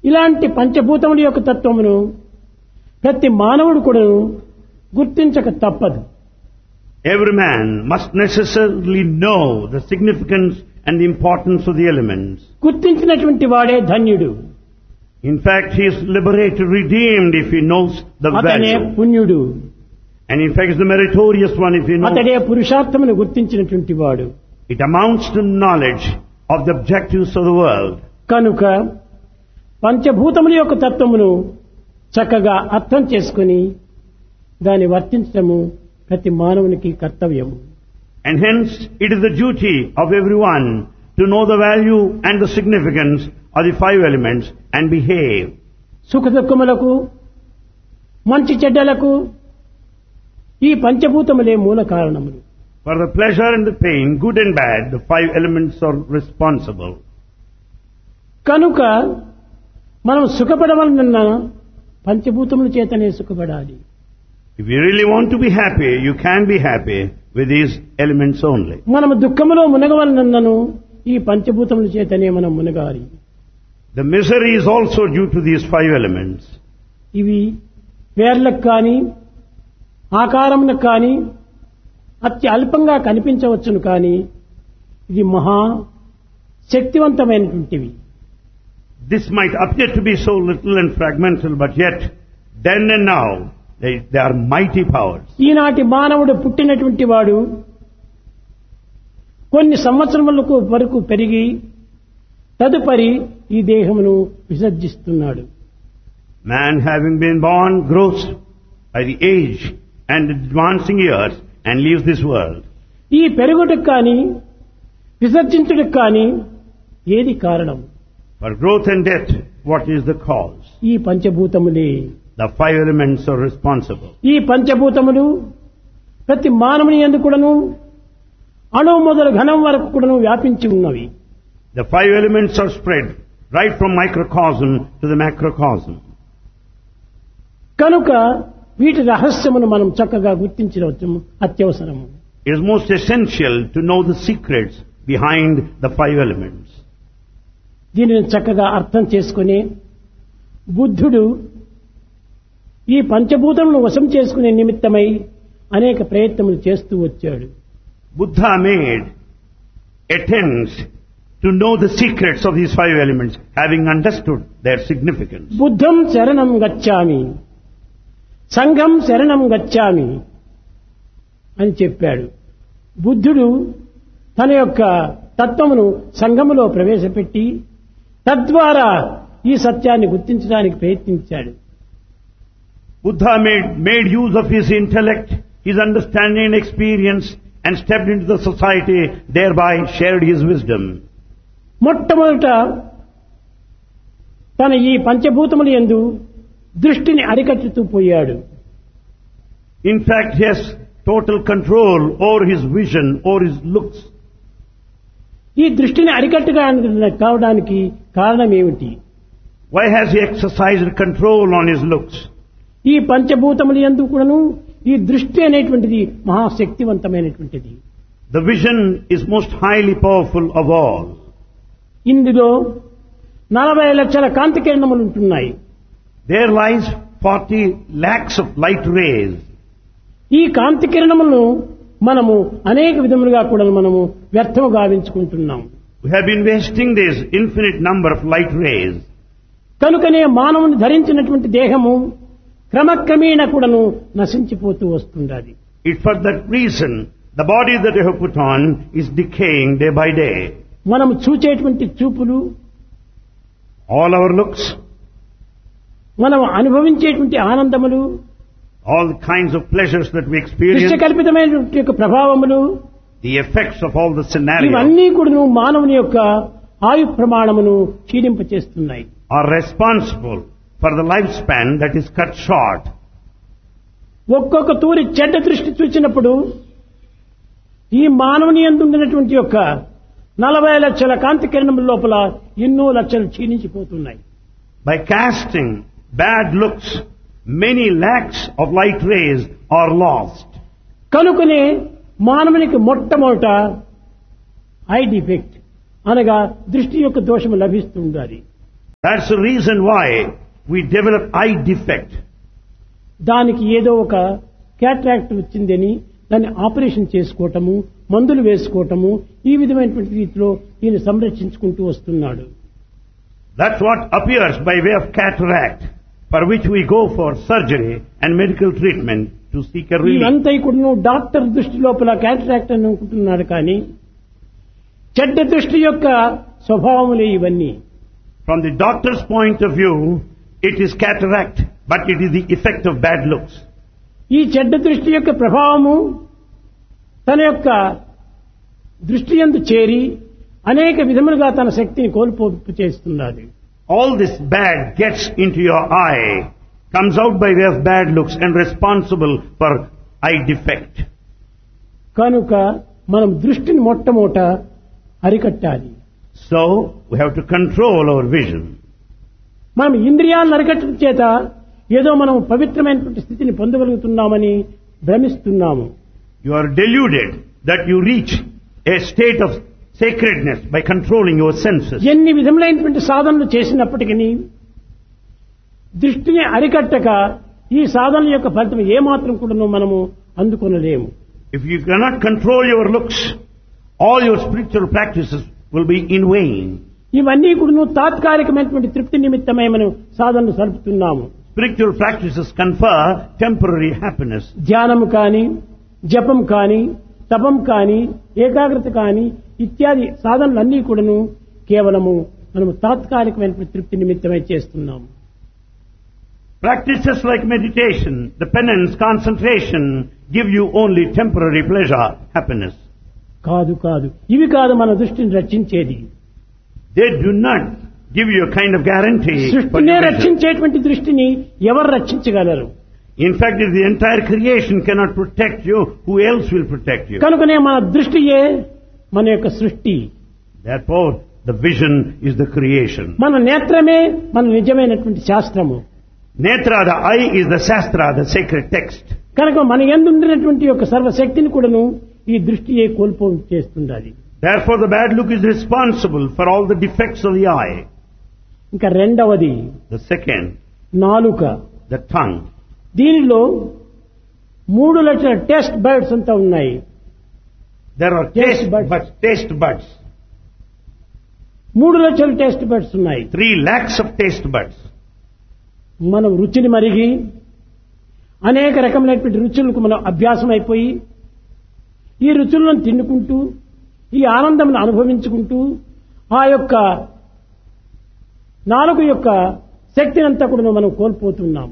ఇలాంటి పంచభూతముల యొక్క తత్వమును ప్రతి మానవుడు కూడా గుర్తించక తప్పదు. Every man must necessarily know the significance and the importance of the elements. గుర్తించినటువంటి వాడే ధన్యుడు. In fact, he is liberated, redeemed if he knows the అతనే value. పుణ్యుడు. And in fact, is the meritorious one if he knows. అతడే పురుషార్థమును గుర్తించినటువంటి వాడు. It amounts to knowledge of the objectives of the world. కనుక పంచభూతముల యొక్క తత్వమును చక్కగా అర్థం చేసుకుని దాన్ని వర్తించడము ప్రతి మానవునికి కర్తవ్యము. And hence, it is the duty of everyone to know the value and the significance of the five elements and behave. సుఖ దుఃఖములకు మంచి చెడ్డలకు ఈ పంచభూతములే మూల కారణములు. For the pleasure and the pain, good and bad, the five elements are responsible. కనుక మనం సుఖపడవలనన్నా పంచభూతముల చేతనే సుఖపడాలి. If you really want to be happy, you can be happy with these elements only. మనం దుఃఖములో మునగవలనన్నను ఈ పంచభూతముల చేతనే మనం మునగాలి. The misery is also due to these five elements. ఇవి పేర్లకు కానీ ఆకారములకు కానీ అతి అల్పంగా కనిపించవచ్చును కానీ ఇది మహా శక్తివంతమైనటువంటివి. This might appear to be so little and fragmental, but yet, then and now, they are mighty powers. ఈనాటి మానవుడు పుట్టినటువంటి వాడు కొన్ని సంవత్సరములకు వరకు పెరిగి తదుపరి ఈ దేహమును విసర్జిస్తున్నాడు. Man having been born grows by the age and advancing years and leaves this world. ఈ పెరుగుటకు కానీ విసర్జించుటకు కానీ ఏది కారణం? For growth and death, what is the cause? ఈ పంచభూతములే. The five elements are responsible. ఈ పంచభూతములు ప్రతి మానవుని యందు కూడాను అణువు మొదలు ఘనం వరకు కూడాను వ్యాపించి ఉన్నవి. The five elements are spread right from microcosm to the macrocosm. కనుక వీటి రహస్యమును మనం చక్కగా గుర్తించవచ్చు అత్యవసరము. It is most essential to know the secrets behind the five elements. దీనిని చక్కగా అర్థం చేసుకుని బుద్ధుడు ఈ పంచభూతములను వశం చేసుకునే నిమిత్తమై అనేక ప్రయత్నములు చేస్తూ వచ్చాడు. Buddha made attempts to know the secrets of these five elements, having understood their significance. బుద్ధం శరణం గచ్ఛామి, సంఘం శరణం గచ్ఛామి అని చెప్పాడు. బుద్ధుడు తన యొక్క తత్వమును సంఘములో ప్రవేశపెట్టి తద్వారా ఈ సత్యాన్ని గుర్తించడానికి ప్రయత్నించాడు. Buddha made use of his intellect, his understanding and experience and stepped into the society, thereby shared his wisdom. మొట్టమొదట తన ఈ పంచభూతముల యందు దృష్టిని అరికట్టుతూ పోయాడు. In fact, he has total control over his vision, over his looks. ఈ దృష్టిని కావడానికి కారణం ఏమిటి? Why has he exercised control on his looks? ఈ పంచభూతముల యందు కూడాను ఈ దృష్టి అనేటువంటిది మహాశక్తివంతమైనటువంటిది. The vision is most highly powerful of all. ఇందులో 40 లక్షల కాంతి కిరణములు ఉంటున్నాయి. There lies 40 lakhs of light rays. ఈ కాంతి కిరణములను మనము అనేక విధములుగా కూడా మనము వ్యర్థము గావించుకుంటున్నాం. We have been wasting this infinite number of light rays. కనుకనే మానవుని ధరించినటువంటి దేహము క్రమక్రమేణా కూడాను నశించిపోతూ వస్తున్నది. It's for that reason the body that you have put on is decaying day by day. మనము చూచేటువంటి చూపులు, All our looks, మనం అనుభవించేటువంటి ఆనందములు, all the kinds of pleasures that we experience, దృశ్యకల్పితమైనటువంటి యొక్క ప్రభావములు, the effects of all the scenarios ఇవన్నీ కూడాను మానవుని యొక్క ఆయు ప్రమాణమును క్షీణింపచేస్తున్నాయి. are responsible for the lifespan that is cut short. ఒక్కొక్క తూరి చెడ్డ దృష్టి చూచినప్పుడు ఈ మానవుని యందు ఉన్నటువంటి యొక్క 40 లక్షల కాంతి కిరణముల లోపల ఎన్నో లక్షలు క్షీణించిపోతున్నాయి. By casting bad looks, many lakhs of light rays are lost. కనుకనే మానవునికి మొట్టమొదట ఐ డిఫెక్ట్ అనగా దృష్టి యొక్క దోషము లభిస్తుండాలి. That's the reason why we develop eye defect. దానికి ఏదో ఒక క్యాట్రాక్ట్ వచ్చిందని దాన్ని ఆపరేషన్ చేసుకోవటము, మందులు వేసుకోవటము, ఈ విధమైనటువంటి రీతిలో ఈయన సంరక్షించుకుంటూ వస్తున్నాడు. That's what appears by way of cataract, for which we go for surgery and medical treatment to seek a relief. ఇదంతా కూడా డాక్టర్ దృష్టి లోపల క్యాట్రాక్ట్ అని అనుకుంటున్నాడు, కానీ చెడ్డ దృష్టి యొక్క స్వభావములే ఇవన్నీ. From the doctor's point of view, it is cataract, but it is the effect of bad looks. ఈ చెడ్డ దృష్టి యొక్క ప్రభావము తన యొక్క దృష్టి యందు చేరి అనేక విధములుగా తన శక్తిని కోల్పోపు చేస్తున్నది. All this bad gets into your eye, comes out by way of bad looks and responsible for eye defect. కనుక మనం దృష్టిని మొట్టమొదట అరికట్టాలి. So, we have to control our vision. మనం ఇంద్రియాలను అరికట్టడం చేత ఏదో మనం పవిత్రమైనటువంటి స్థితిని పొందగలుగుతున్నామని భ్రమిస్తున్నాము. You are deluded that you reach a state of sacredness by controlling your senses. ఎన్ని విధములైనటువంటి సాధనలు చేసినప్పటికీ దృష్టిని అరికట్టక ఈ సాధనల యొక్క ఫలితం ఏమాత్రం కూడా మనము అందుకొనలేము. If you cannot control your looks, all your spiritual practices will be in vain. ఇవన్నీ కూడా తాత్కాలికమైనటువంటి తృప్తి నిమిత్తమై మనం సాధనలు సలుపుతున్నాము. Spiritual practices confer temporary happiness. ధ్యానము కానీ, జపం కానీ, తపం కానీ, ఏకాగ్రత కానీ ఇత్యాది సాధనలన్నీ కూడాను కేవలము మనము తాత్కాలికమైనటువంటి తృప్తి నిమిత్తమై చేస్తున్నాము. Practices like meditation, the penance, concentration give you only temporary pleasure, happiness. కాదు కాదు, ఇవి కాదు మన దృష్టిని రక్షించేది. They do not give you a kind of guarantee for సృష్టినే your vision. రక్షించేటువంటి దృష్టిని ఎవరు రక్షించగలరు? In fact, if the entire creation cannot protect you, who else will protect you? కనుకనే మన దృష్టియే మన యొక్క సృష్టి. Therefore, the vision is the creation. మన నేత్రమే మన నిజమైనటువంటి శాస్త్రము. Netra, the eye, is the Shastra, the sacred text. కనుక మన యందు ఉండినటువంటి యొక్క సర్వశక్తిని కూడాను ఈ దృష్టియే కోల్పో చేస్తుండాలి. Therefore, the bad look is responsible for all the defects of the eye. ఇంకా రెండవది The second, నాలుక. the tongue. దీనిలో 3 లక్షల టెస్ట్ బర్డ్స్ అంతా ఉన్నాయి. There are Taste buds. taste buds. 3 లక్షల టెస్ట్ బర్డ్స్ ఉన్నాయి. 3 lakhs of taste buds. మనం రుచిని మరిగి అనేక రకమైనటువంటి రుచులకు మనం అభ్యాసం అయిపోయి ఈ రుచులను తిన్నుకుంటూ ఈ ఆనందమును అనుభవించుకుంటూ ఆ యొక్క నాలుగు యొక్క శక్తిని అంతా కూడా మనం కోల్పోతున్నాం.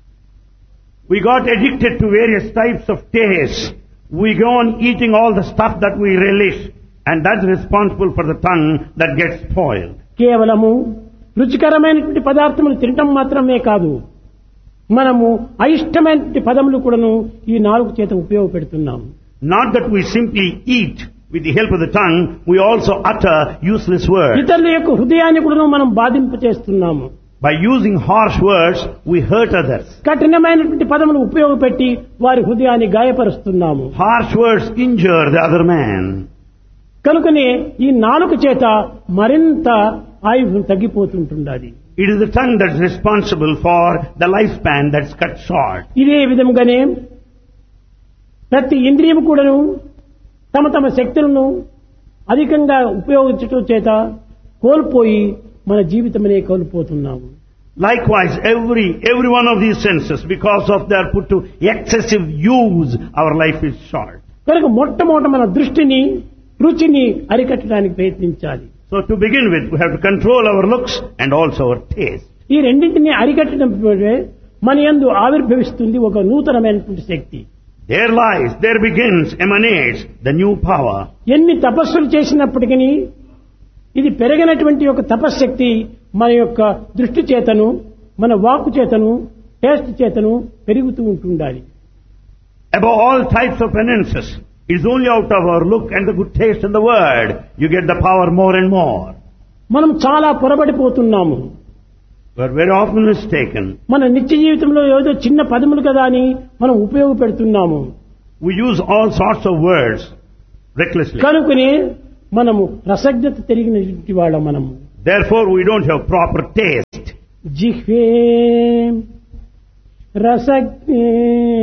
We got addicted to various types of taste. We go on eating all the stuff that we relish, and that's responsible for the tongue that gets spoiled. కేవలము రుచికరమైనటువంటి పదార్థములు తినటం మాత్రమే కాదు, మనము అయిష్టమైనటువంటి పదములు కూడాను ఈ నాలుగు చేత ఉపయోగపెడుతున్నాం. Not that we simply eat with the help of the tongue, we also utter useless words. ఇతరుల యొక్క హృదయాన్ని కూడాను మనం బాధింపచేస్తున్నాము. By using harsh words, we hurt others. కఠినమైనటువంటి పదములు ఉపయోగపెట్టి వారి హృదయాన్ని గాయపరుస్తున్నాము. Harsh words injure the other man. కనుకనే ఈ నాలుక చేత మరింత ఆయువు తగ్గిపోతుంటున్నది. It is the tongue that's responsible for the lifespan that's cut short. ఇదే విధముగానే ప్రతి ఇంద్రియము కూడాను తమ తమ శక్తులను అధికంగా ఉపయోగించటం చేత కోల్పోయి మన జీవితమనే కోల్పోతున్నాము. Likewise, every one of these senses, because of their put to excessive use, our life is short. కనుక మొట్టమొదట మన దృష్టిని, రుచిని అరికట్టడానికి ప్రయత్నించాలి. So to begin with, we have to control our looks and also our taste. ఈ రెండింటిని అరికట్టడం మన యందు ఆవిర్భవిస్తుంది ఒక నూతనమైనటువంటి శక్తి. There begins, emanates the new power. ఎన్ని తపస్సులు చేసినప్పటికీ ఇది పెరిగినటువంటి ఒక తపశ్శక్తి మన యొక్క దృష్టి చేతను, మన వాక్కు చేతను, టేస్ట్ చేతను పెరుగుతూ ఉంటుండాలి. Above all types of penances, it is only out of our look and the good taste in the word you get the power more and more. మనం చాలా పొరబడిపోతున్నాము. We are very often mistaken. మన నిత్య జీవితంలో ఏదో చిన్న పదములు కదా అని మనం ఉపయోగపెడుతున్నాము. We use all sorts of words recklessly. కనుకనే మనము రసజ్ఞత తిరిగినటువంటి వాళ్ళం. మనము Therefore, we don't have proper taste. జిహ్వే రసజ్ఞే